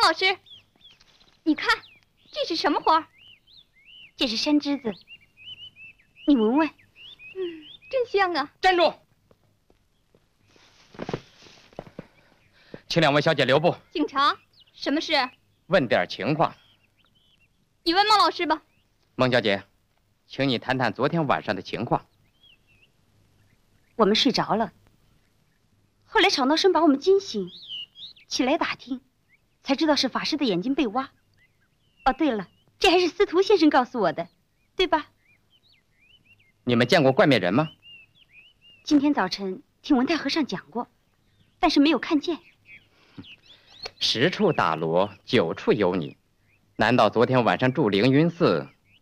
老师，你看，这是什么花？ 这是山栀子，你闻闻。 真香啊！ 站住！请两位小姐留步。 警察，什么事？ 问点情况。 你问孟老师吧。 孟小姐，请你谈谈昨天晚上的情况。 我们睡着了，后来吵闹声把我们惊醒，起来打听，才知道是法师的眼睛被挖。哦，对了，这还是司徒先生告诉我的，对吧？ 你们见过怪面人吗？ 今天早晨听文太和尚讲过，但是没有看见。 10处打锣，9处有你，难道昨天晚上住凌云寺